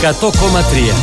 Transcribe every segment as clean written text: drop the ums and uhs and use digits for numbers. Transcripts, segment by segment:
100,3.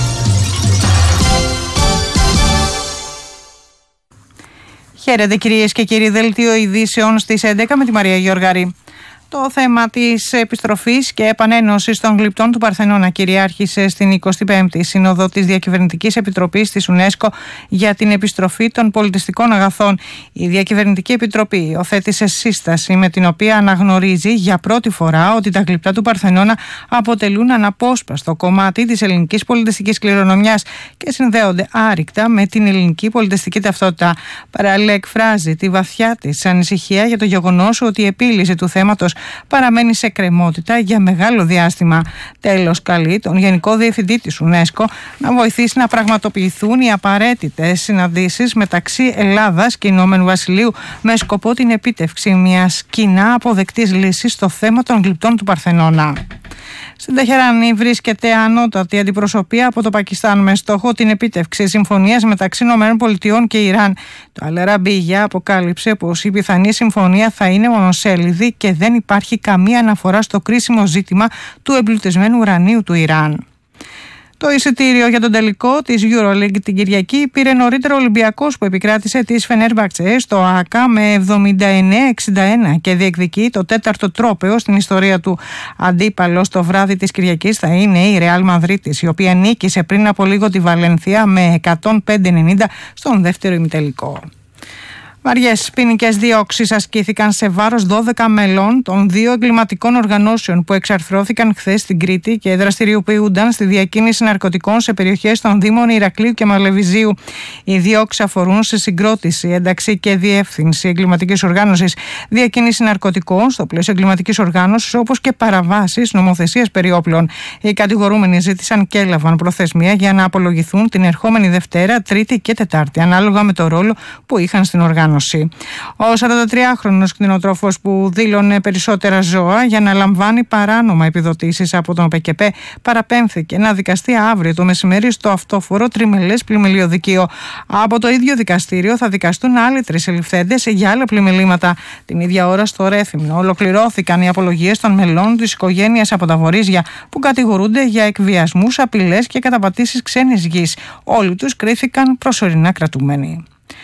Χαίρετε κυρίες και κύριοι, δελτίο ειδήσεων στις 11 με τη Μαρία Γεωργάρη. Το θέμα της επιστροφής και επανένωσης των γλυπτών του Παρθενώνα κυριάρχησε στην 25η Σύνοδο της Διακυβερνητικής Επιτροπής της UNESCO για την επιστροφή των πολιτιστικών αγαθών. Η Διακυβερνητική Επιτροπή οθέτησε σύσταση με την οποία αναγνωρίζει για πρώτη φορά ότι τα γλυπτά του Παρθενώνα αποτελούν αναπόσπαστο κομμάτι της ελληνικής πολιτιστικής κληρονομιάς και συνδέονται άρρηκτα με την ελληνική πολιτιστική ταυτότητα. Παράλληλα, εκφράζει τη βαθιά της ανησυχία για το γεγονός ότι η επίλυση του θέματος παραμένει σε εκκρεμότητα για μεγάλο διάστημα. Τέλος, καλεί τον Γενικό Διευθυντή της UNESCO να βοηθήσει να πραγματοποιηθούν οι απαραίτητες συναντήσεις μεταξύ Ελλάδας και Ηνωμένου Βασιλείου με σκοπό την επίτευξη μιας κοινά αποδεκτής λύσης στο θέμα των γλυπτών του Παρθενώνα. Στην Τεχεράνη βρίσκεται ανώτατη αντιπροσωπεία από το Πακιστάν με στόχο την επίτευξη συμφωνίας μεταξύ ΗΠΑ και Ιράν. Το Αλ-Αραβίγια αποκάλυψε πως η πιθανή συμφωνία θα είναι μονοσέλιδη και δεν υπάρχει καμία αναφορά στο κρίσιμο ζήτημα του εμπλουτισμένου ουρανίου του Ιράν. Το εισιτήριο για τον τελικό της EuroLeague την Κυριακή πήρε νωρίτερα ο Ολυμπιακός που επικράτησε της Φενέρμπαχτσε στο ΆΚΑ με 79-61 και διεκδικεί το τέταρτο τρόπαιο στην ιστορία του. Αντίπαλος το βράδυ της Κυριακής θα είναι η Ρεάλ Μαδρίτης, η οποία νίκησε πριν από λίγο τη Βαλένθια με 105-90 στον δεύτερο ημιτελικό. Βαριές ποινικές διώξεις ασκήθηκαν σε βάρος 12 μελών των δύο εγκληματικών οργανώσεων που εξαρθρώθηκαν χθες στην Κρήτη και δραστηριοποιούνταν στη διακίνηση ναρκωτικών σε περιοχές των Δήμων Ηρακλείου και Μαλεβιζίου. Οι διώξεις αφορούν σε συγκρότηση, ένταξη και διεύθυνση εγκληματικής οργάνωσης, διακίνηση ναρκωτικών στο πλαίσιο εγκληματικής οργάνωσης, όπως και παραβάσεις νομοθεσίας περί όπλων. Οι κατηγορούμενοι ζήτησαν και έλαβαν προθεσμία για να απολογηθούν την ερχόμενη Δευτέρα, Τρίτη και Τετάρτη, ανάλογα με το ρόλο που είχαν στην οργάνωση. Ο 43χρονος κτηνοτρόφος που δήλωνε περισσότερα ζώα για να λαμβάνει παράνομα επιδοτήσεις από τον ΠΚΠ παραπέμφθηκε να δικαστεί αύριο το μεσημέρι στο αυτόφορο τριμελές πλημελιωδικείο. Από το ίδιο δικαστήριο θα δικαστούν άλλοι 3 συλληφθέντες για άλλα πλημελήματα. Την ίδια ώρα στο Ρέθυμνο ολοκληρώθηκαν οι απολογίες των μελών της οικογένειας από τα Βορίζια που κατηγορούνται για εκβιασμούς, απειλές και καταπατήσεις ξένης γης. Όλοι τους κρίθηκαν προσωρινά κρατούμενοι.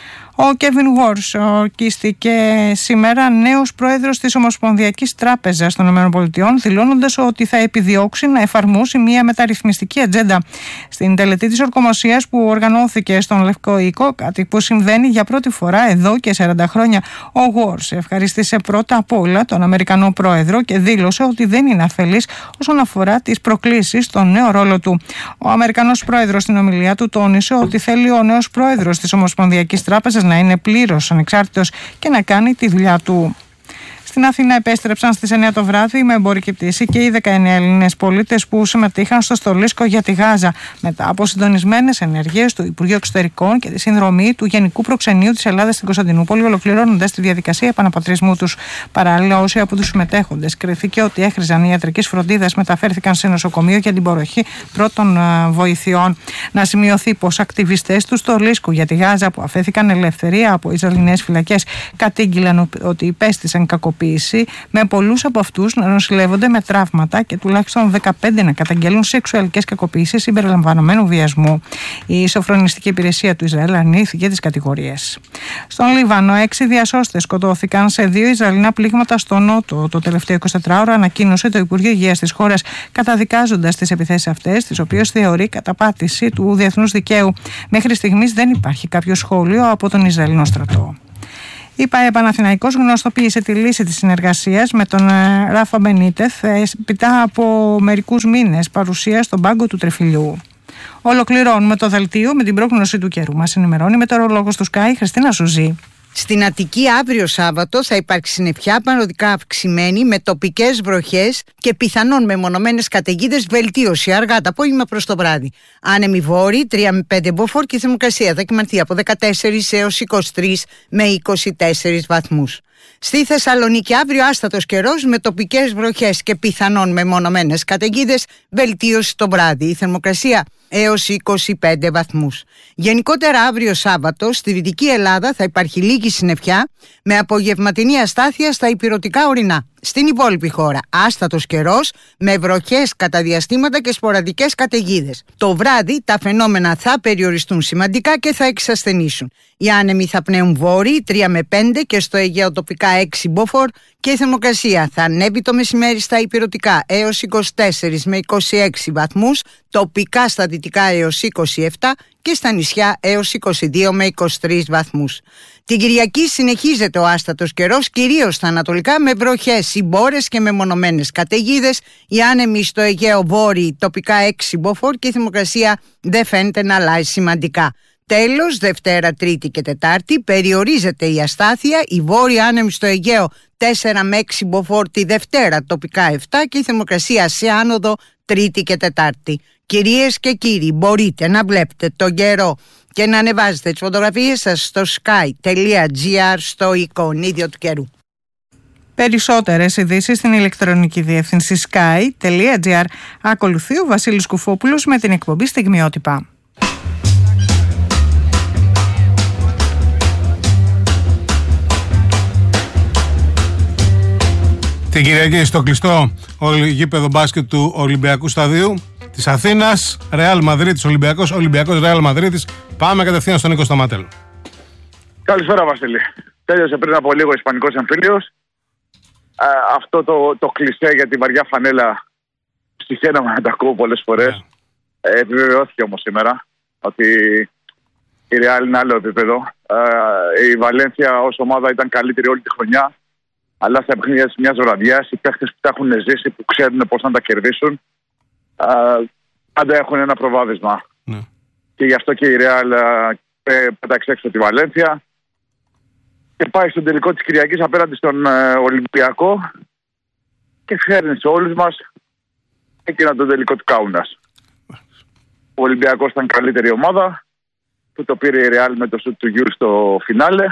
Ο Κέβιν Γουόρς ορκίστηκε σήμερα νέος πρόεδρος της Ομοσπονδιακής Τράπεζας των ΗΠΑ, δηλώνοντας ότι θα επιδιώξει να εφαρμόσει μια μεταρρυθμιστική ατζέντα. Στην τελετή της ορκομοσίας που οργανώθηκε στον Λευκό Οίκο, κάτι που συμβαίνει για πρώτη φορά εδώ και 40 χρόνια, ο Γουόρς ευχαριστήσε πρώτα απ' όλα τον Αμερικανό πρόεδρο και δήλωσε ότι δεν είναι αφελής όσον αφορά τις προκλήσεις στον νέο ρόλο του. Ο Αμερικανός πρόεδρος στην ομιλία του τόνισε ότι θέλει ο νέος πρόεδρος της Ομοσπονδιακής Τράπεζας να είναι πλήρως ανεξάρτητος και να κάνει τη δουλειά του. Στην Αθήνα επέστρεψαν στις 9 το βράδυ με εμπορική πτήση και οι 19 Έλληνες πολίτες που συμμετείχαν στο στολίσκο για τη Γάζα μετά από συντονισμένες ενέργειες του Υπουργείου Εξωτερικών και τη συνδρομή του Γενικού Προξενείου της Ελλάδας στην Κωνσταντινούπολη, ολοκληρώνοντας τη διαδικασία επαναπατρισμού τους. Παράλληλα, όσοι από τους συμμετέχοντες κριθήκε ότι έχριζαν ιατρικής φροντίδας μεταφέρθηκαν σε νοσοκομείο για την παροχή πρώτων βοηθειών. Να σημειωθεί πως ακτιβιστές του στολίσκου για τη Γάζα που αφέθηκαν ελευθερία από Ισραηλινές φυλακές κατήγγυλαν ότι υπέστησαν κακοποίηση, με πολλούς από αυτούς να νοσηλεύονται με τραύματα και τουλάχιστον 15 να καταγγέλουν σεξουαλικές κακοποίησεις συμπεριλαμβανομένου βιασμού. Η σοφρονιστική υπηρεσία του Ισραήλ αρνήθηκε τις κατηγορίες. Στον Λίβανο, 6 διασώστες σκοτώθηκαν σε 2 Ισραηλινά πλήγματα στο νότο το τελευταίο 24ωρο, ανακοίνωσε το Υπουργείο Υγείας της χώρας, καταδικάζοντας τις επιθέσεις αυτές, τις οποίες θεωρεί καταπάτηση του διεθνούς δικαίου. Μέχρι στιγμής δεν υπάρχει κάποιο σχόλιο από τον Ισραηλινό στρατό. Η ΠΑΕ Παναθηναϊκός γνωστοποίησε τη λύση της συνεργασίας με τον Ράφα Μπενίτεθ μετά από μερικούς μήνες παρουσίας στον πάγκο του Τρεφιλιού. Ολοκληρώνουμε το δελτίο με την πρόγνωση του καιρού. Μας ενημερώνει μετεωρολόγος του Sky, Χριστίνα Σουζή. Στην Αττική αύριο Σάββατο θα υπάρξει συννεφιά παροδικά αυξημένη με τοπικές βροχές και πιθανόν μεμονωμένες καταιγίδες, βελτίωση αργά το απόγευμα προς το βράδυ. Άνεμοι βόρειοι 3 με 5 μποφόρ και η θερμοκρασία θα κυμανθεί από 14 έως 23 με 24 βαθμούς. Στη Θεσσαλονίκη αύριο άστατος καιρός με τοπικές βροχές και πιθανόν μεμονωμένες καταιγίδες, βελτίωση το βράδυ. Η θερμοκρασία έως 25 βαθμούς. Γενικότερα αύριο Σάββατο στη Δυτική Ελλάδα θα υπάρχει λίγη συννεφιά με απογευματινή αστάθεια στα ηπειρωτικά ορεινά. Στην υπόλοιπη χώρα άστατος καιρός με βροχές κατά διαστήματα και σποραδικές καταιγίδες. Το βράδυ τα φαινόμενα θα περιοριστούν σημαντικά και θα εξασθενήσουν. Οι άνεμοι θα πνέουν βόρειοι 3 με 5 και στο Αιγαίο τοπικά 6 μποφόρ και η θερμοκρασία θα ανέβει το μεσημέρι στα ηπειρωτικά έως 24 με 26 βαθμούς, τοπικά στα δυτικά έως 27 και στα νησιά έως 22 με 23 βαθμούς. Την Κυριακή συνεχίζεται ο άστατος καιρός, κυρίως στα ανατολικά με βροχές, συμπόρες και μεμονωμένες καταιγίδες. Οι άνεμοι στο Αιγαίο βόρειοι τοπικά 6 μποφόρ και η θερμοκρασία δεν φαίνεται να αλλάζει σημαντικά. Τέλος, Δευτέρα, Τρίτη και Τετάρτη περιορίζεται η αστάθεια. Οι βόρειοι άνεμοι στο Αιγαίο 4 με 6 μποφόρ τη Δευτέρα, τοπικά 7 και η θερμοκρασία σε άνοδο Τρίτη και Τετάρτη. Κυρίες και κύριοι, μπορείτε να βλέπετε τον καιρό και να ανεβάζετε τις φωτογραφίες σας στο sky.gr στο εικονίδιο του καιρού. Περισσότερες ειδήσεις στην ηλεκτρονική διεύθυνση sky.gr. Ακολουθεί ο Βασίλης Κουφόπουλος με την εκπομπή Στιγμιότυπα. Την Κυριακή στο κλειστό γήπεδο μπάσκετ του Ολυμπιακού Σταδίου της Αθήνας, Ρεάλ Μαδρίτης Ολυμπιακός, Ολυμπιακός Ρεάλ Μαδρίτης. Πάμε κατευθείαν στον Νίκο Σταματέλο. Καλησπέρα, Βασίλη. Τέλειωσε πριν από λίγο ο Ισπανικός εμφύλιος. Αυτό το κλισέ για τη βαριά φανέλα ψυχαίναμε να τα ακούω πολλές φορές. Επιβεβαιώθηκε όμως σήμερα ότι η Ρεάλ είναι άλλο επίπεδο. Η Βαλένθια ως ομάδα ήταν καλύτερη όλη τη χρονιά. Αλλά στα παιχνίδια της μιας βραδιάς, οι παίχτες που τα έχουν ζήσει, που ξέρουν πώς να τα κερδίσουν, πάντα έχουν ένα προβάδισμα. Ναι. Και γι' αυτό και η Ρεάλ πέταξε έξω τη Βαλένθια και πάει στον τελικό της Κυριακής απέναντι στον Ολυμπιακό και φέρνει σε όλους μας εκείνα τον τελικό του Κάουνας. Ο Ολυμπιακός ήταν καλύτερη ομάδα, που το πήρε η Ρεάλ με το σουτ του Γιούρ στο φινάλε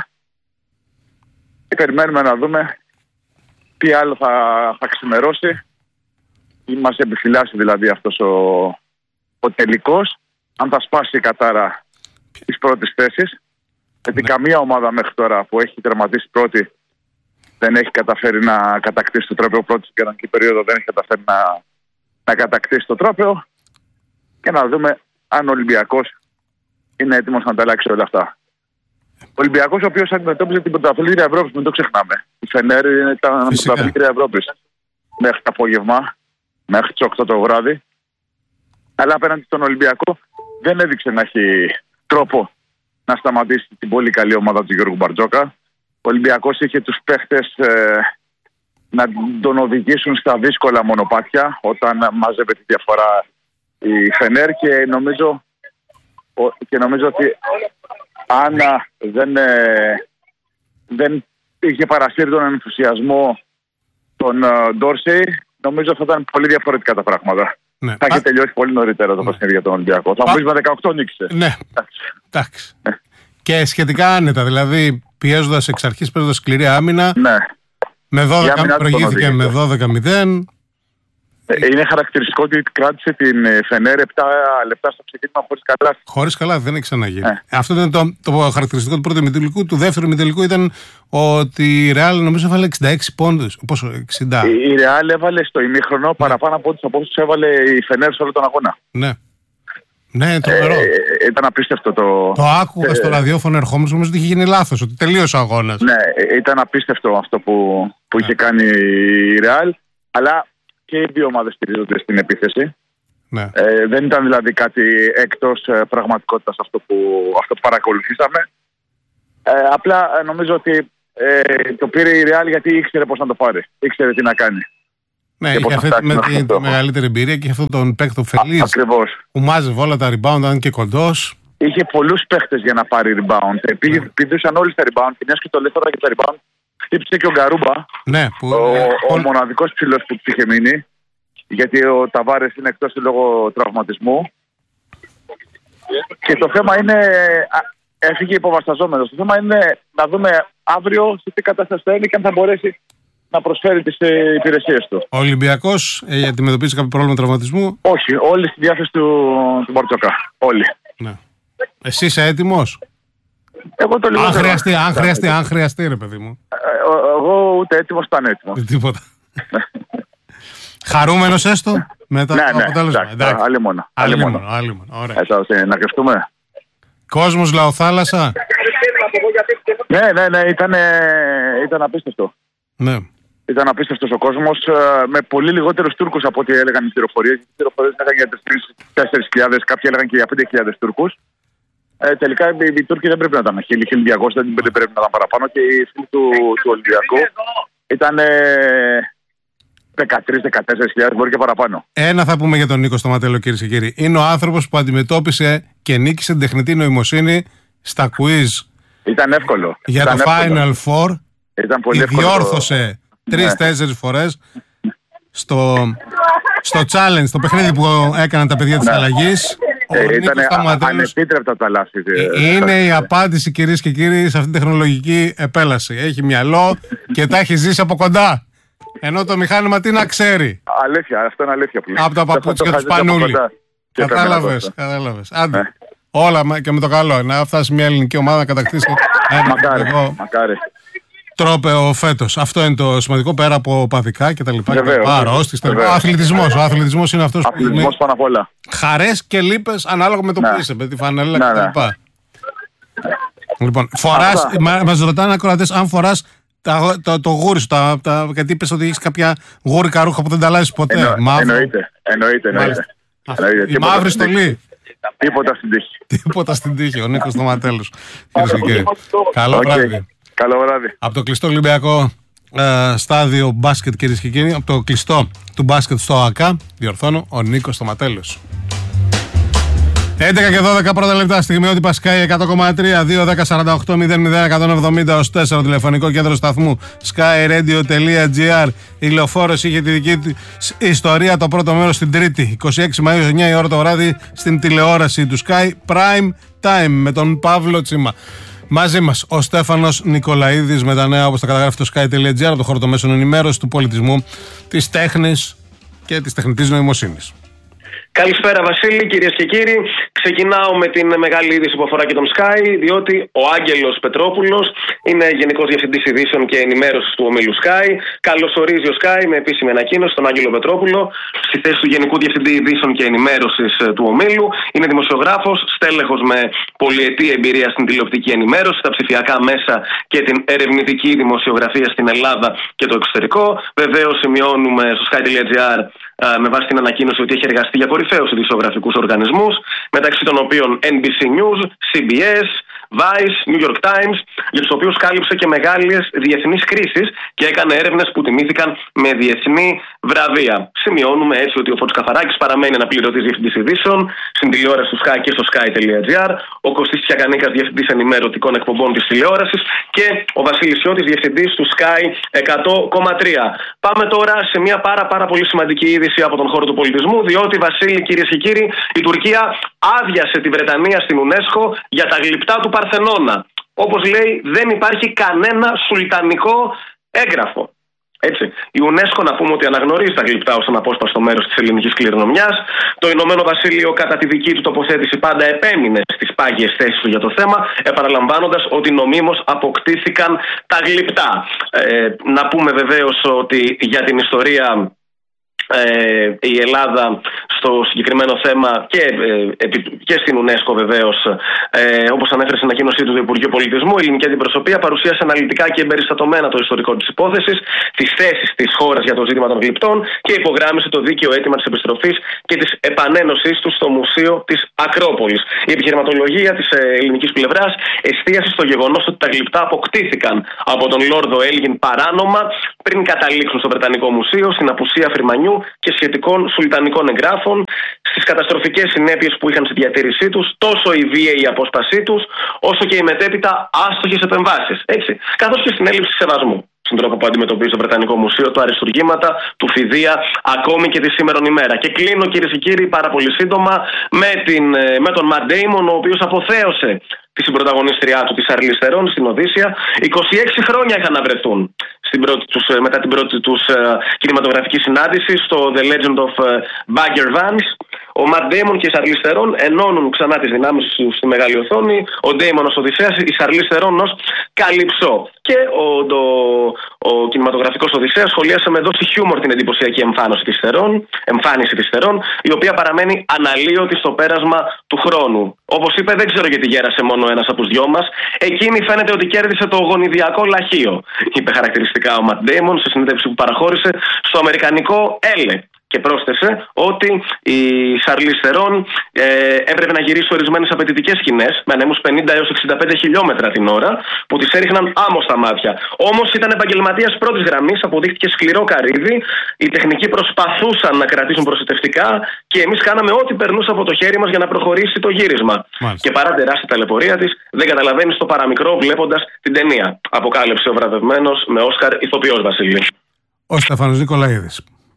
και περιμένουμε να δούμε τι άλλο θα ξημερώσει ή μας επιφυλάσσει δηλαδή αυτός ο τελικός, αν θα σπάσει η κατάρα της πρώτης θέσης, γιατί καμία ομάδα μέχρι τώρα που έχει τερματίσει πρώτη δεν έχει καταφέρει να κατακτήσει το τρόπαιο, πρώτη στην κανονική περίοδο δεν έχει καταφέρει να κατακτήσει το τρόπαιο, και να δούμε αν ο Ολυμπιακός είναι έτοιμος να ανταλλάξει όλα αυτά. Ο Ολυμπιακός, ο οποίος αντιμετώπιζε την πρωταθλήτρια Ευρώπης, μην το ξεχνάμε. Η Φενέρ ήταν πρωταθλήτρια Ευρώπης μέχρι το απόγευμα, μέχρι τις 8 το βράδυ. Αλλά απέναντι στον Ολυμπιακό δεν έδειξε να έχει τρόπο να σταματήσει την πολύ καλή ομάδα του Γιώργου Μπαρτζόκα. Ο Ολυμπιακός είχε τους παίχτες να τον οδηγήσουν στα δύσκολα μονοπάτια όταν μάζευε τη διαφορά η Φενέρ, και νομίζω ότι αν δεν είχε παρασύρει τον ενθουσιασμό τον Ντόρσεϊ, νομίζω θα ήταν πολύ διαφορετικά τα πράγματα. Ναι. Θα είχε τελειώσει πολύ νωρίτερα το παιχνίδι για τον Ολυμπιακό. Θα μου με 18 νίκησε. Ναι, εντάξει. Και σχετικά άνετα, δηλαδή πιέζοντας εξ αρχής, παίζοντας σκληρή άμυνα. Ναι. Με 12, προηγήθηκε με 12-0. Είναι χαρακτηριστικό ότι κράτησε την Φενέρ 7 λεπτά στο ξεκίνημα χωρίς καλάθι. Χωρίς καλάθι, δεν έχει ξαναγίνει. Αυτό ήταν το χαρακτηριστικό του πρώτου ημιτελικού. Του δεύτερου ημιτελικού ήταν ότι η Ρεάλ νομίζω έβαλε 66 πόντους. Πόσο, 60. Η Ρεάλ έβαλε στο ημίχρονο παραπάνω από όσους έβαλε η Φενέρ σε όλο τον αγώνα. Ναι. Ναι, τρομερό. Ήταν απίστευτο το άκουγα στο ραδιόφωνο ερχόμενος, νομίζω ότι είχε γίνει λάθος, ότι τελείωσε ο αγώνας. Ναι, ήταν απίστευτο αυτό που είχε κάνει η Ρεάλ. Αλλά και οι δύο ομάδες στηρίζονται στην επίθεση. Ναι. Δεν ήταν δηλαδή κάτι εκτός πραγματικότητας αυτό που παρακολουθήσαμε. Απλά νομίζω ότι το πήρε η Real γιατί ήξερε πώς να το πάρει. Ήξερε τι να κάνει. Ναι, είχε αυτή τη μεγαλύτερη εμπειρία και είχε αυτόν τον παίκτο Φελής. Ακριβώς. Που μάζευε όλα τα rebound, αν και κοντός. Είχε πολλούς παίκτες για να πάρει rebound. Πηδούσαν όλοι στα rebound. Και μιας και το λέει τώρα για τα rebound, χτύπησε και ο Γκαρούμπα. Ναι, ο μοναδικός ψηλός που είχε μείνει. Γιατί ο Ταβάρες είναι εκτός λόγω τραυματισμού. Και το θέμα είναι. Έφυγε υποβασταζόμενος. Το θέμα είναι να δούμε αύριο σε τι κατάσταση θα είναι και αν θα μπορέσει να προσφέρει τις υπηρεσίες του. Ο Ολυμπιακός αντιμετωπίζει κάποιο πρόβλημα τραυματισμού? Όχι, όλοι στη διάθεση του Μπαρτζόκα. Όλοι. Ναι. Εσύ είσαι έτοιμος? Εγώ το λίγο. Αν χρειαστεί, ρε παιδί μου. Εγώ ούτε έτοιμος, ούτε ανέτοιμος. Τίποτα. Χαρούμενος έστω με το αποτέλεσμα? Άλλη μόνο. Ωραία. Να κρυφτούμε. Κόσμος Λαοθάλασσα. Ναι, ήταν απίστευτο. Ναι. Ήταν απίστευτος ο κόσμος, με πολύ λιγότερους Τούρκους από ό,τι έλεγαν οι πληροφορίες. Οι πληροφορίες έλεγαν για 4.000, κάποιοι έλεγαν και για 5.000 Τούρκους. Τελικά οι Τούρκοι δεν πρέπει να ήταν 1.200, δεν πρέπει να ήταν παραπάνω, και οι φίλοι του Ολυμπιακού ήταν 13-14.000, μπορεί και παραπάνω. Ένα θα πούμε για τον Νίκο Σταματέλο, κυρίες και κύριοι. Είναι ο άνθρωπος που αντιμετώπισε και νίκησε την τεχνητή νοημοσύνη στα quiz. Ήταν εύκολο. Για το Final Four. Ήταν πολύ εύκολο. Διόρθωσε 3-4 φορές στο challenge, το παιχνίδι που έκαναν τα παιδιά της αλλαγής. Ήταν ανεπίτρεπτα τα λάθη. Είναι η απάντηση, κυρίες και κύριοι, σε αυτήν την τεχνολογική επέλαση. Έχει μυαλό και τα έχει ζήσει από κοντά. Ενώ το μηχάνημα τι να ξέρει. Αλήθεια, αυτό είναι αλήθεια που λέει. Από τα παπούτσια του Σπανούλη. Κατάλαβες. Άντε. Όλα και με το καλό. Να φτάσει μια ελληνική ομάδα να κατακτήσει μακάρι. Τρόπαιο φέτος. Αυτό είναι το σημαντικό, πέρα από παδικά και τα λοιπά. Ο αθλητισμός είναι αυτός που είναι. Πάνω απ' όλα. Χαρές και λύπες ανάλογα με το που είσαι, με τη φανέλα και τα λοιπά. Λοιπόν, μας ρωτάνε ακροατές αν φοράς το γούρι σου, γιατί είπες ότι έχεις κάποια γούρικα ρούχα που δεν τα αλλάζεις ποτέ. Εννοείται. Η μαύρη στολή. Τίποτα στην τύχη. Ο Νίκος Σταματέλος. Καλό βράδυ. Καλό βράδυ. Από το κλειστό Ολυμπιακό στάδιο μπάσκετ, κυρίες και κύριοι, από το κλειστό του μπάσκετ στο ΑΚΑ, διορθώνω, ο Νίκος Σταματέλος. 11 και 12 πρώτα λεπτά, στιγμιότυπα Sky 100,3, 2-10-48-00-170 ως 4, τηλεφωνικό κέντρο σταθμού skyradio.gr. Η Λεωφόρος είχε τη δική του ιστορία, το πρώτο μέρος την Τρίτη, 26 Μαΐου, 9 η ώρα το βράδυ, στην τηλεόραση του Sky Prime Time με τον Παύλο Τσίμα. Μαζί μας ο Στέφανος Νικολαίδης με τα νέα όπως τα καταγράφει το sky.gr, από το χώρο των μέσων ενημέρωσης, του πολιτισμού, της τέχνης και της τεχνητής νοημοσύνης. Καλησπέρα Βασίλη, κυρίες και κύριοι. Ξεκινάω με την μεγάλη είδηση που αφορά και τον Sky, διότι ο Άγγελος Πετρόπουλος είναι Γενικός Διευθυντής Ειδήσεων και Ενημέρωσης του ομίλου Sky. Καλωσορίζει ο Sky με επίσημη ανακοίνωση τον Άγγελο Πετρόπουλο στη θέση του Γενικού Διευθυντή Ειδήσεων και Ενημέρωσης του ομίλου. Είναι δημοσιογράφος, στέλεχος με πολυετή εμπειρία στην τηλεοπτική ενημέρωση, τα ψηφιακά μέσα και την ερευνητική δημοσιογραφία στην Ελλάδα και το εξωτερικό. Βεβαίως, σημειώνουμε στο sky.gr με βάση την ανακοίνωση ότι έχει εργαστεί για κορυφαίους ειδησιογραφικούς οργανισμούς, μεταξύ των οποίων NBC News, CBS, Vice, New York Times, για τους οποίους κάλυψε και μεγάλες διεθνείς κρίσεις και έκανε έρευνες που τιμήθηκαν με διεθνή βραβεία. Σημειώνουμε έτσι ότι ο Φώτης Καφαράκης παραμένει αναπληρωτής διευθυντής ειδήσεων στην τηλεόραση του Sky και στο sky.gr, ο Κωστής Τσιακανίκας διευθυντής ενημερωτικών εκπομπών της τηλεόρασης και ο Βασίλης Σιώτης διευθυντής του Sky 100,3. Πάμε τώρα σε μια πάρα πολύ σημαντική είδηση από τον χώρο του πολιτισμού, διότι, Βασίλη, κυρίες και κύριοι, η Τουρκία άδειασε τη Βρετανία στην UNESCO για τα γλυπτά του Παρθενώνα. Όπως λέει, δεν υπάρχει κανένα σουλτανικό έγγραφο. Έτσι. Η UNESCO, να πούμε ότι αναγνωρίζει τα γλυπτά ως αναπόσπαστο μέρος της ελληνικής κληρονομιάς. Το Ηνωμένο Βασίλειο, κατά τη δική του τοποθέτηση, πάντα επέμεινε στις πάγιες θέσεις του για το θέμα, επαναλαμβάνοντας ότι νομίμως αποκτήθηκαν τα γλυπτά. Να πούμε βεβαίως ότι για την ιστορία η Ελλάδα στο συγκεκριμένο θέμα και στην UNESCO βεβαίως, όπως ανέφερε στην ανακοίνωσή του το Υπουργείο Πολιτισμού, η ελληνική αντιπροσωπεία παρουσίασε αναλυτικά και εμπεριστατωμένα το ιστορικό της υπόθεσης, τις θέσεις της χώρας για το ζήτημα των γλυπτών και υπογράμμισε το δίκαιο αίτημα της επιστροφής και της επανένωσής του στο Μουσείο της Ακρόπολης. Η επιχειρηματολογία της ελληνικής πλευράς εστίασε στο γεγονός ότι τα γλυπτά αποκτήθηκαν από τον Λόρδο Έλγιν παράνομα πριν καταλήξουν στο Βρετανικό Μουσείο, στην απουσία Φρυμανιού και σχετικών σουλτανικών εγγράφων, στις καταστροφικές συνέπειες που είχαν στη διατήρησή τους, τόσο η βίαιη απόσπασή τους, όσο και οι μετέπειτα άστοχες επεμβάσεις. Έτσι. Καθώς και στην έλλειψη σεβασμού στον τρόπο που αντιμετωπίζει το Βρετανικό Μουσείο, του αριστουργήματα, του φιδεία, ακόμη και τη σήμερον ημέρα. Και κλείνω, κυρίες και κύριοι, πάρα πολύ σύντομα με τον Ματ Ντέιμον, ο οποίος αποθέωσε τη συμπρωταγωνίστριά του, τη Σαρλίς Θερόν, στην Οδύσσια. 26 χρόνια είχαν να βρεθούν μετά την πρώτη τους κινηματογραφική συνάντηση στο The Legend of Bagger Vance. Ο Ματ Ντέιμον και η Σαρλίς Θερόν ενώνουν ξανά τις δυνάμεις τους στη μεγάλη οθόνη. Ο Ντέιμον ως Οδυσσέας, η Σαρλίς Θερόν ως Καλυψό. Και ο κινηματογραφικός Οδυσσέας σχολίασε με δόση χιούμορ την εντυπωσιακή εμφάνιση της Θερόν, η οποία παραμένει αναλύωτη στο πέρασμα του χρόνου. Όπως είπε, δεν ξέρω γιατί γέρασε μόνο ένας από τους δυο μας. Εκείνη φαίνεται ότι κέρδισε το γονιδιακό λαχείο, είπε χαρακτηριστικά ο Ματ Ντέιμον σε συνέντευξη που παραχώρησε στο αμερικανικό Elle. Και πρόσθεσε ότι η Σαρλίς Θερόν έπρεπε να γυρίσει ορισμένες απαιτητικές σκηνές με ανέμους 50 έως 65 χιλιόμετρα την ώρα που τις έριχναν άμμο στα μάτια. Όμως ήταν επαγγελματίας πρώτης γραμμής, αποδείχτηκε σκληρό καρύδι. Οι τεχνικοί προσπαθούσαν να κρατήσουν προστατευτικά και εμείς κάναμε ό,τι περνούσε από το χέρι μας για να προχωρήσει το γύρισμα. Μάλιστα. Και παρά τεράστια ταλαιπωρία της, δεν καταλαβαίνει το παραμικρό βλέποντας την ταινία. Αποκάλυψε ο βραβευμένος με Όσκαρ ηθοποιός, Βασίλη. Ο Στέφανος Νικολαίδης.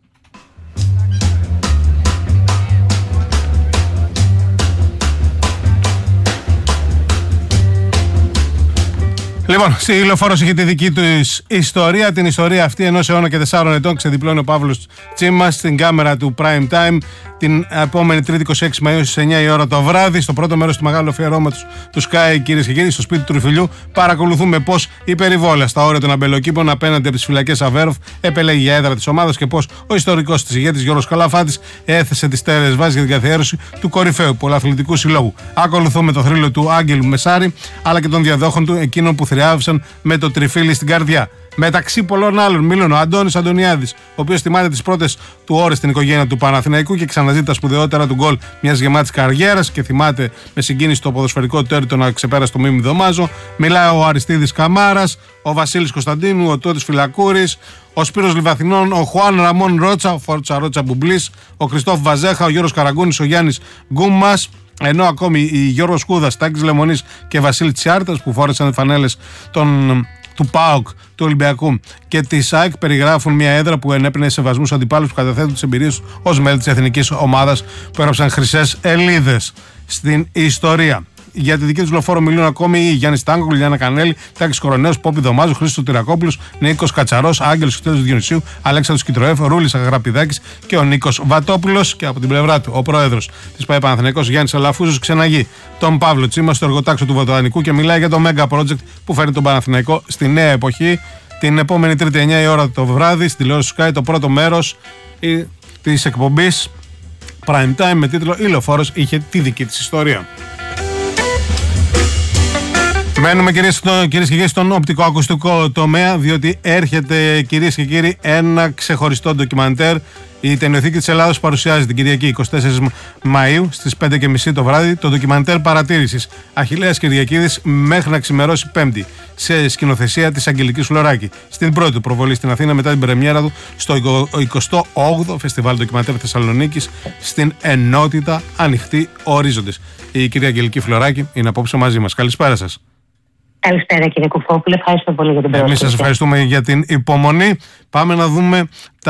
Λοιπόν, στη Λεωφόρος είχε τη δική του ιστορία. Την ιστορία αυτή ενός αιώνα και 4 ετών ξεδιπλώνει ο Παύλος Τσίμας στην κάμερα του Prime Time την επόμενη Τρίτη 26 Μαΐου στις 9 η ώρα το βράδυ. Στο πρώτο μέρος του μεγάλου αφιερώματος του Sky, κυρίες και κύριοι, στο σπίτι του Τρουφιλιού, παρακολουθούμε πώς η περιβόλα στα όρια των αμπελοκήπων απέναντι από τις φυλακές Αβέροφ επελέγει για έδρα της ομάδας και πώς ο ιστορικός της ηγέτης Γιώργος Καλαφάτης έθεσε τις τέρες βάσεις για την καθιέρωση του κορυφαίου πολυαθλητικού συλλόγου. Ακολουθούμε το θρύλο του Άγγελου Μεσάρη αλλά και των διαδόχων του, εκείνων που θριάβησαν με το τριφύλι στην καρδιά. Μεταξύ πολλών άλλων, μίλων ο Αντώνης Αντωνιάδης, ο οποίος θυμάται τις πρώτες του ώρες στην οικογένεια του Παναθηναϊκού και ξαναζεί τα σπουδαιότερα του γκολ μιας γεμάτης καριέρας και θυμάται με συγκίνηση το ποδοσφαιρικό τέρτο να ξεπέρασε το Μίμη Δωμάζο. Μιλάει ο Αριστίδης Καμάρας, ο Βασίλης Κωνσταντίνου, ο Τότης Φυλακούρης, ο Σπύρος Λιβαθινών, ο Χουάν Ραμόν Ρότσα, ο Φόρτσα Ρότσα Μπουμπλής, ο Χριστόφ Βαζέχα, ο Γιώργος Καραγκούνης, ο Γιάννης Γκούμας. Ενώ ακόμη οι Γιώργος Κούδας, Τάκης Λεμονής και Βασίλη Τσιάρτας που φόρεσαν φανέλες του ΠΑΟΚ, του Ολυμπιακού και της ΑΕΚ περιγράφουν μια έδρα που ενέπαινε σεβασμούς αντιπάλους που καταθέτουν τις εμπειρίες ως μέλη της εθνικής ομάδας που έγραψαν χρυσές ελίδες στην ιστορία. Για τη δική του Λεωφόρο μιλούν ακόμη οι Γιάννη Τάγκο, Λιάννα Κανέλη, Τάκης Κορονέος, Πόπι Δωμάζου, Χρήστος Τυρακόπουλος, Νίκος Κατσαρός, Άγγελος Χριστέλος Διονυσίου, Αλέξανδρος Κιτροέφ, Ρούλης Αγραπηδάκης και ο Νίκος Βατόπουλος. Και από την πλευρά του ο πρόεδρος της ΠΑΕ Παναθηναϊκός Γιάννης Αλαφούζος ξεναγεί τον Παύλο Τσίμα στο εργοτάξιο του Βοτανικού και μιλάει για το Mega Project που φέρνει τον Παναθηναϊκό στη νέα εποχή. Την επόμενη Τρίτη 9 η ώρα το βράδυ στην τηλεόραση Sky, το πρώτο μέρος της εκπομπής Prime Time με τίτλο «Η Λεωφόρος είχε τη δική της ιστορία». Μένουμε κυρίες και κύριοι στον οπτικοακουστικό τομέα, διότι έρχεται κυρίες και κύριοι ένα ξεχωριστό ντοκιμαντέρ. Η Ταινιοθήκη της Ελλάδος παρουσιάζει την Κυριακή 24 Μαΐου στις 5:30 το βράδυ το ντοκιμαντέρ παρατήρησης Αχιλλέας Κυριακίδης μέχρι να ξημερώσει Πέμπτη σε σκηνοθεσία της Αγγελικής Φλωράκη. Στην πρώτη του προβολή στην Αθήνα μετά την πρεμιέρα του στο 28ο Φεστιβάλ Ντοκιμαντέρ Θεσσαλονίκης στην Ενότητα Ανοιχτοί Ορίζοντες. Η κυρία Αγγελική Φλωράκη είναι απόψε μαζί μας. Καλησπέρα σας. Καλησπέρα κύριε Κουφόπουλε, ευχαριστώ πολύ για την πρόσκληση. Εμείς σας ευχαριστούμε για την υπομονή. Πάμε να δούμε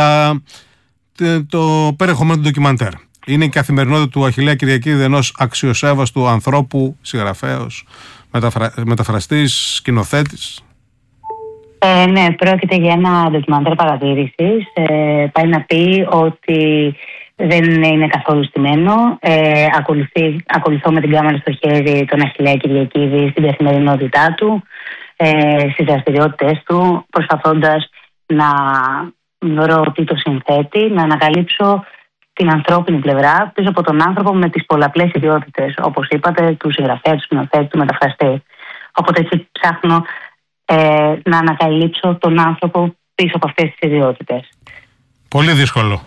το περιεχομένο του ντοκιμαντέρ. Είναι η καθημερινότητα του Αχιλλέα Κυριακίδη, ενός αξιοσέβαστου ανθρώπου, συγγραφέως, μεταφραστής, σκηνοθέτης. Ναι, πρόκειται για ένα ντοκιμαντέρ παρατήρησης. Πάει να πει ότι δεν είναι καθόλου στημένο. Ακολουθώ με την κάμερα στο χέρι τον Αχιλλέα Κυριακίδη στην καθημερινότητά του, στις δραστηριότητες του, προσπαθώντας να βρω τι το συνθέτει, να ανακαλύψω την ανθρώπινη πλευρά πίσω από τον άνθρωπο με τις πολλαπλές ιδιότητες, όπως είπατε, του συγγραφέα, του σκηνοθέτη, του μεταφραστή. Οπότε έτσι ψάχνω να ανακαλύψω τον άνθρωπο πίσω από αυτές τις ιδιότητες. Πολύ δύσκολο.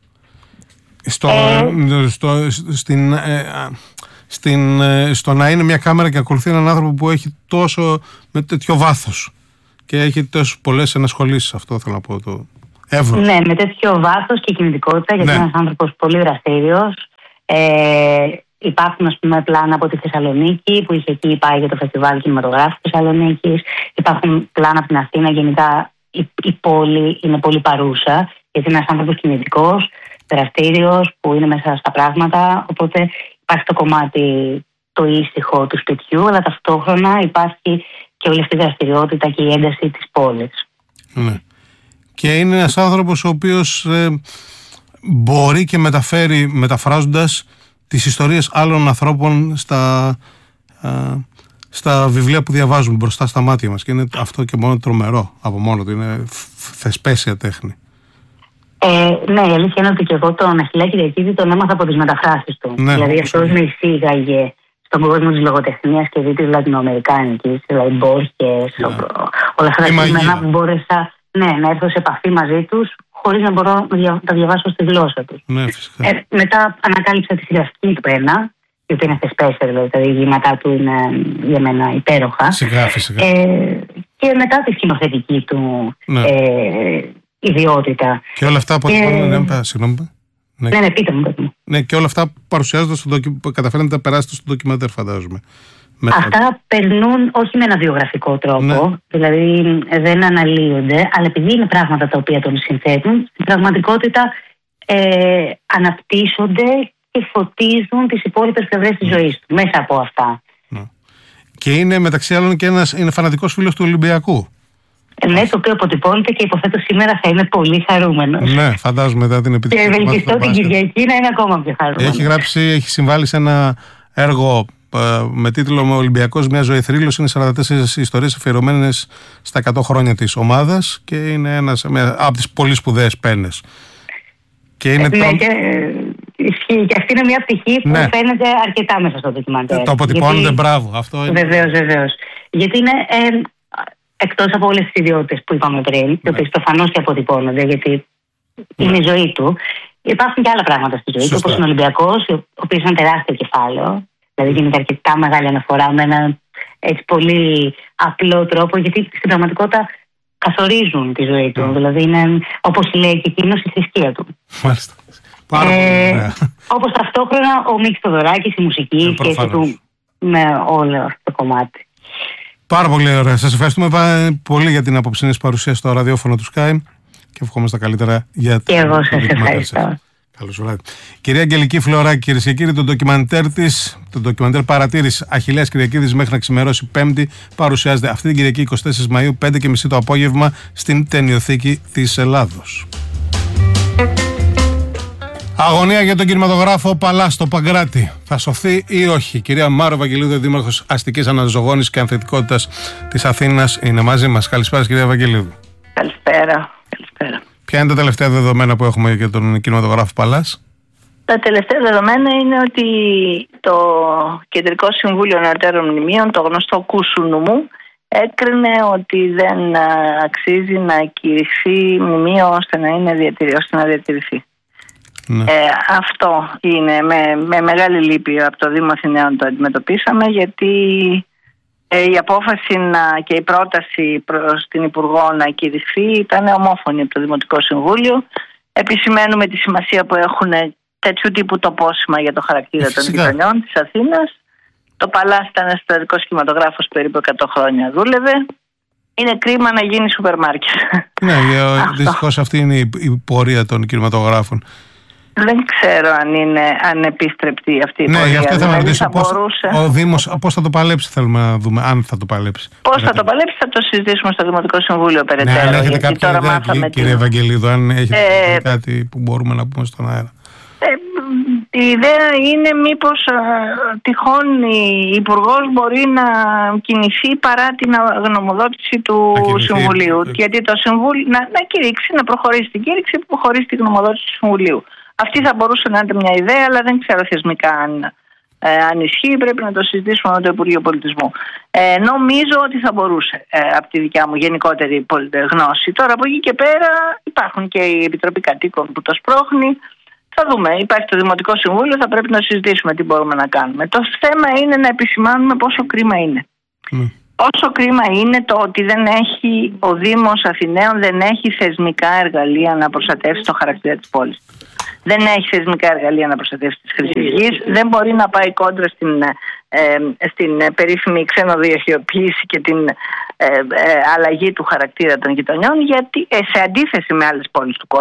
Στο να είναι μια κάμερα και ακολουθεί έναν άνθρωπο που έχει με τέτοιο βάθος και έχει τόσο πολλές ενασχολήσεις, αυτό θέλω να πω, το εύρος. Ναι, με τέτοιο βάθος και κινητικότητα, γιατί είναι ένας άνθρωπος πολύ δραστήριος. Υπάρχουν, ας πούμε, πλάνα από τη Θεσσαλονίκη που είχε εκεί πάει για το φεστιβάλ κινηματογράφου Θεσσαλονίκης. Υπάρχουν πλάνα από την Αθήνα. Γενικά η πόλη είναι πολύ παρούσα, γιατί είναι ένας άνθρωπος κινητικός, δραστήριος, που είναι μέσα στα πράγματα. Οπότε υπάρχει το κομμάτι το ήσυχο του σπιτιού, αλλά ταυτόχρονα υπάρχει και όλη αυτή η δραστηριότητα και η ένταση της πόλης. Ναι. Και είναι ένας άνθρωπος ο οποίος μπορεί και μεταφέρει, μεταφράζοντας τις ιστορίες άλλων ανθρώπων στα βιβλία που διαβάζουμε μπροστά στα μάτια μας. Και είναι αυτό και μόνο τρομερό από μόνο του. Είναι θεσπέσια τέχνη. Ναι, η αλήθεια είναι ότι και εγώ τον Αχιλλέα Κυριακίδη τον έμαθα από τις μεταφράσεις του. Ναι, δηλαδή αυτός με εισήγαγε στον κόσμο της λογοτεχνίας και δι της λατινοαμερικάνικης, δηλαδή Μπόρχες, όλα αυτά τα κείμενα που μπόρεσα να έρθω σε επαφή μαζί τους χωρίς να μπορώ να τα διαβάσω στη γλώσσα τους. Ναι, φυσικά. Μετά ανακάλυψα τη συγγραφική του πένα, η οποία είναι θεσπέσια, δηλαδή τα διηγήματά του είναι για μένα υπέροχα. Φυσικά. Και μετά τη σκηνοθετική του ιδιότητα. Και όλα αυτά συγγνώμη. Ναι, πείτε μου. Ναι, και όλα αυτά παρουσιάζονται καταφέρετε να τα περάσετε στο ντοκιμαντέρ, φαντάζομαι. Αυτά περνούν όχι με ένα βιογραφικό τρόπο, δηλαδή δεν αναλύονται, αλλά επειδή είναι πράγματα τα οποία τον συνθέτουν, στην πραγματικότητα αναπτύσσονται και φωτίζουν τις υπόλοιπες πλευρές της ζωής του μέσα από αυτά. Και είναι μεταξύ άλλων και είναι φανατικός φίλος του Ολυμπιακού. Ναι, το οποίο αποτυπώνεται και υποθέτω σήμερα θα είμαι πολύ χαρούμενος. Ναι, φαντάζομαι μετά την επιτυχία. Και ευελπιστώ την Κυριακή να είναι ακόμα πιο χαρούμενος. Έχει συμβάλει σε ένα έργο με τίτλο Ολυμπιακός, μια ζωή θρύλος. Είναι 44 ιστορίες αφιερωμένες στα 100 χρόνια της ομάδας και είναι από τις πολύ σπουδαίες πένες. Και είναι ισχύει. Και αυτή είναι μια πτυχή που φαίνεται αρκετά μέσα στο ντοκιμαντέρ. Το αποτυπώνονται, μπράβο. Αυτό είναι. Βεβαίως. Γιατί είναι εκτός από όλες τις ιδιότητες που είπαμε πριν, οι οποίες προφανώς και αποτυπώνονται, γιατί είναι η ζωή του, υπάρχουν και άλλα πράγματα στη ζωή του, όπως είναι ο Ολυμπιακός, ο οποίος είναι ένα τεράστιο κεφάλαιο. Δηλαδή γίνεται αρκετά μεγάλη αναφορά με έναν έτσι πολύ απλό τρόπο, γιατί στην πραγματικότητα καθορίζουν τη ζωή του. Δηλαδή είναι, όπως λέει και εκείνος, η θρησκεία του. Μάλιστα. Πάρα πολύ ωραία. Όπως ταυτόχρονα ο Μίκης Θοδωράκης, η μουσική, η σχέση του με όλο αυτό το κομμάτι. Πάρα πολύ ωραία. Σας ευχαριστούμε πολύ για την απόψινή παρουσία στο ραδιόφωνο του Sky και ευχόμαστε τα καλύτερα για την. Και εγώ σας ευχαριστώ. Καλώς βράδυ. Κυρία Αγγελική Φλωράκη, κυρίες και κύριοι, το ντοκιμαντέρ Παρατήρηση Αχιλλέας Κυριακίδης μέχρι να ξημερώσει Πέμπτη παρουσιάζεται αυτή την Κυριακή 24 Μαΐου, 5:30 το απόγευμα στην Ταινιοθήκη της Ελλάδος. Αγωνία για τον κινηματογράφο Παλάς στο Παγκράτη. Θα σωθεί ή όχι? Κυρία Μάρο Βαγγελίδου, δήμαρχος αστικής αναζωογόνησης και ανθεκτικότητας της Αθήνας, είναι μαζί μας. Καλησπέρα, κυρία Βαγγελίδου. Καλησπέρα. Ποια είναι τα τελευταία δεδομένα που έχουμε για τον κινηματογράφο Παλάς? Τα τελευταία δεδομένα είναι ότι το Κεντρικό Συμβούλιο Νεωτέρων Μνημείων, το γνωστό Κούσουνου μου, έκρινε ότι δεν αξίζει να κηρυχθεί μνημείο ώστε να διατηρηθεί. Ναι. Αυτό είναι με μεγάλη λύπη από το Δήμο Αθηναίων το αντιμετωπίσαμε, γιατί η απόφαση και η πρόταση προς την Υπουργό να κηρυχθεί ήταν ομόφωνη από το Δημοτικό Συμβούλιο. Επισημαίνουμε τη σημασία που έχουν τέτοιου τύπου τοπόσημα για το χαρακτήρα των γειτονιών της Αθήνας. Το Παλάς ήταν ένας ιστορικός κινηματογράφος, περίπου 100 χρόνια δούλευε. Είναι κρίμα να γίνει σούπερ μάρκετ. Ναι, δυστυχώς αυτή είναι η πορεία των κινηματογράφων. Δεν ξέρω αν είναι ανεπίστρεπτη αυτή η πορεία. Ναι, γι' αυτό θέλω να ρωτήσω ο Δήμος πώς θα το παλέψει, θέλουμε να δούμε, αν θα το παλέψει. Πώς θα το παλέψει, θα το συζητήσουμε στο Δημοτικό Συμβούλιο περαιτέρω. Ναι, αν έχετε κάποια ιδέα, κύριε Ευαγγελίδου, αν έχετε κάτι που μπορούμε να πούμε στον αέρα. Η ιδέα είναι μήπως τυχόν η Υπουργός μπορεί να κινηθεί παρά την γνωμοδότηση του Συμβουλίου. Γιατί το Συμβούλιο να κηρύξει, να προχωρήσει την κήρυξη χωρίς την γνωμοδότηση του Συμβουλίου. Αυτή θα μπορούσε να είναι μια ιδέα, αλλά δεν ξέρω θεσμικά αν ισχύει. Πρέπει να το συζητήσουμε με το Υπουργείο Πολιτισμού. Νομίζω ότι θα μπορούσε, από τη δικιά μου γενικότερη γνώση. Τώρα από εκεί και πέρα υπάρχουν και η Επιτροπή Κατοίκων που το σπρώχνει. Θα δούμε. Υπάρχει το Δημοτικό Συμβούλιο, θα πρέπει να συζητήσουμε τι μπορούμε να κάνουμε. Το θέμα είναι να επισημάνουμε πόσο κρίμα είναι. Όσο κρίμα είναι το ότι ο Δήμος Αθηναίων δεν έχει θεσμικά εργαλεία να προστατεύσει το χαρακτήρα της πόλης. Δεν έχει θεσμικά εργαλεία να προστατεύσει τις χρήσεις γης. Δεν μπορεί να πάει κόντρα στην περίφημη ξενοδοχειοποίηση και την αλλαγή του χαρακτήρα των γειτονιών, γιατί σε αντίθεση με άλλες πόλεις του κόσμου,